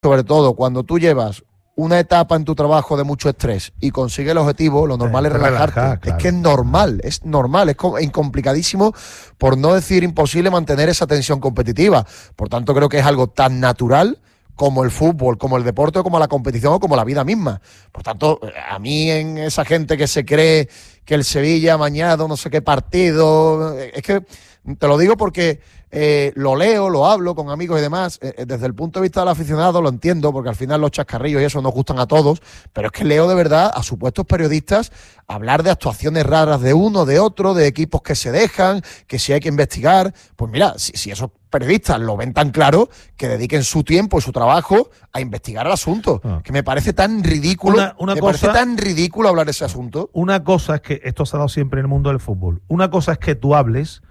sobre todo cuando tú llevas una etapa en tu trabajo de mucho estrés y consigues el objetivo, lo normal es relajarte. Claro. Es que es normal, es incomplicadísimo, por no decir imposible, mantener esa tensión competitiva. Por tanto, creo que es algo tan natural como el fútbol, como el deporte, o como la competición, o como la vida misma. Por tanto, a mí, en esa gente que se cree que el Sevilla mañana no sé qué partido, es que te lo digo porque lo leo, lo hablo con amigos y demás. Desde el punto de vista del aficionado lo entiendo, porque al final los chascarrillos y eso nos gustan a todos, pero es que leo de verdad a supuestos periodistas hablar de actuaciones raras de uno, de otro, de equipos que se dejan, que si hay que investigar. Pues mira, si esos periodistas lo ven tan claro, que dediquen su tiempo y su trabajo a investigar el asunto, que me parece tan ridículo, parece tan ridículo hablar de ese asunto. Una cosa es que, esto se ha dado siempre en el mundo del fútbol, una cosa es que tú hables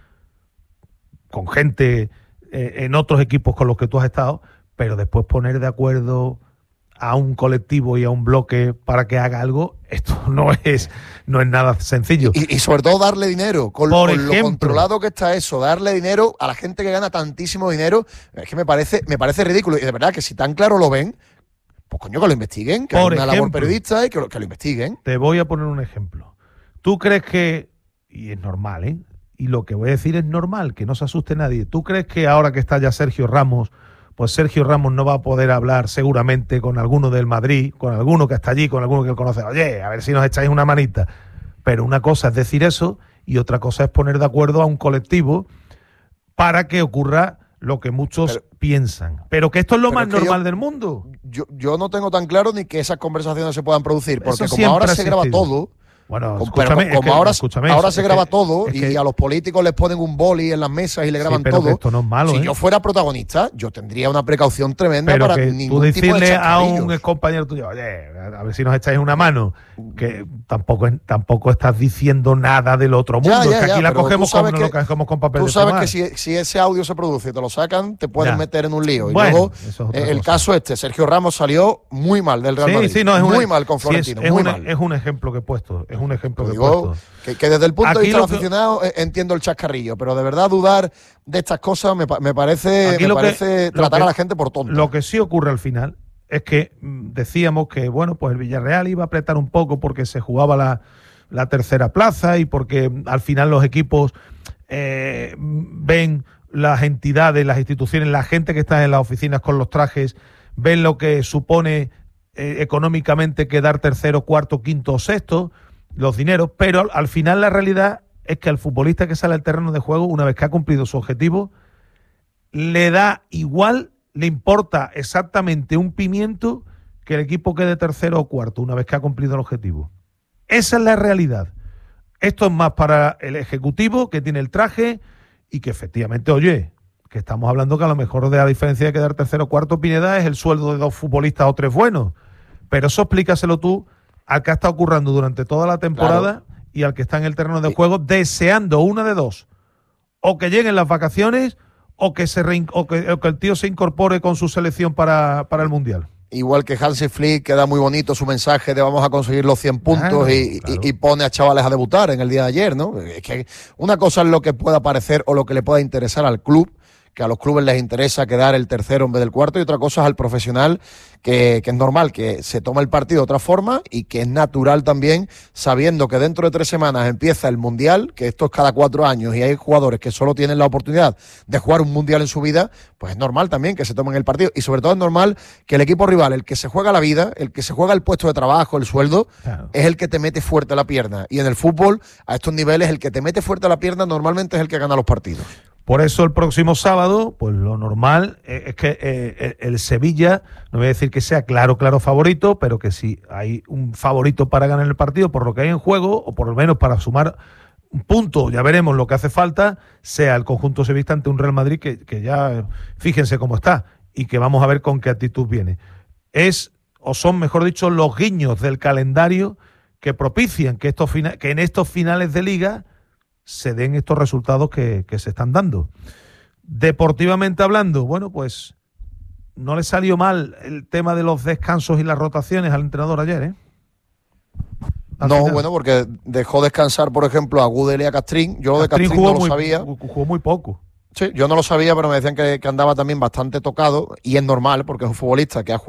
con gente en otros equipos con los que tú has estado, pero después poner de acuerdo a un colectivo y a un bloque para que haga algo, esto no es nada sencillo. Y sobre todo darle dinero, con lo controlado que está eso, darle dinero a la gente que gana tantísimo dinero, es que me parece ridículo. Y de verdad que si tan claro lo ven, pues coño, que lo investiguen, que hagan una labor periodista y que lo investiguen. Te voy a poner un ejemplo. ¿Tú crees que, y es normal, y lo que voy a decir es normal, que no se asuste nadie, ¿tú crees que ahora que está ya Sergio Ramos, pues Sergio Ramos no va a poder hablar seguramente con alguno del Madrid, con alguno que está allí, con alguno que él conoce? Oye, a ver si nos echáis una manita. Pero una cosa es decir eso y otra cosa es poner de acuerdo a un colectivo para que ocurra lo que muchos piensan. Pero que esto es lo más normal del mundo. Yo no tengo tan claro ni que esas conversaciones se puedan producir, porque como ahora se graba todo... Bueno, ahora se graba todo y a los políticos les ponen un boli en las mesas y le graban todo. Esto no es malo, si yo fuera protagonista, yo tendría una precaución tremenda para ningún tipo de decirle a un compañero tuyo, oye, a ver si nos echáis una mano, que tampoco estás diciendo nada del otro mundo. Es que aquí la cogemos como lo cogemos con papel de fumar. Tú sabes que si ese audio se produce y te lo sacan, te pueden meter en un lío. Y luego, el caso Sergio Ramos salió muy mal del Real Madrid. Muy mal con Florentino. Es un ejemplo que he puesto. Un ejemplo que he puesto. Que desde el punto de vista del aficionado entiendo el chascarrillo, pero de verdad dudar de estas cosas me parece tratar a la gente por tonto. Lo que sí ocurre al final es que decíamos que bueno, pues el Villarreal iba a apretar un poco porque se jugaba la tercera plaza y porque al final los equipos ven las entidades, las instituciones, la gente que está en las oficinas con los trajes, ven lo que supone económicamente quedar tercero, cuarto, quinto o sexto, los dineros, pero al final la realidad es que al futbolista que sale al terreno de juego, una vez que ha cumplido su objetivo, le da igual, le importa exactamente un pimiento que el equipo quede tercero o cuarto, una vez que ha cumplido el objetivo. Esa es la realidad. Esto es más para el ejecutivo que tiene el traje y que efectivamente, oye, que estamos hablando que a lo mejor de la diferencia de quedar tercero o cuarto, Pineda, es el sueldo de 2 futbolistas o 3 buenos. Pero eso explícaselo tú al que ha estado currando durante toda la temporada y al que está en el terreno de juego deseando una de dos. O que lleguen las vacaciones o que el tío se incorpore con su selección para el Mundial. Igual que Hansi Flick, que da muy bonito su mensaje de vamos a conseguir los 100 puntos y pone a chavales a debutar en el día de ayer, ¿no? Es que una cosa es lo que pueda parecer o lo que le pueda interesar al club, que a los clubes les interesa quedar el tercero en vez del cuarto, y otra cosa es al profesional, que es normal que se tome el partido de otra forma y que es natural también, sabiendo que dentro de 3 semanas empieza el Mundial, que esto es cada 4 años y hay jugadores que solo tienen la oportunidad de jugar un Mundial en su vida, pues es normal también que se tomen el partido, y sobre todo es normal que el equipo rival, el que se juega la vida, el que se juega el puesto de trabajo, el sueldo, es el que te mete fuerte la pierna, y en el fútbol, a estos niveles, el que te mete fuerte la pierna normalmente es el que gana los partidos. Por eso el próximo sábado, pues lo normal es que el Sevilla, no voy a decir que sea claro favorito, pero que si hay un favorito para ganar el partido por lo que hay en juego, o por lo menos para sumar un punto, ya veremos lo que hace falta, sea el conjunto sevillista ante un Real Madrid que ya, fíjense cómo está, y que vamos a ver con qué actitud viene. Son, mejor dicho, los guiños del calendario que propician que en estos finales de liga se den estos resultados que se están dando. Deportivamente hablando, bueno, pues no le salió mal el tema de los descansos y las rotaciones al entrenador ayer, ¿eh? Bueno, porque dejó descansar, por ejemplo, a Gudel y a Castrín. Yo de Castrín no lo sabía. Jugó muy poco. Sí, yo no lo sabía, pero me decían que andaba también bastante tocado, y es normal, porque es un futbolista que ha jugado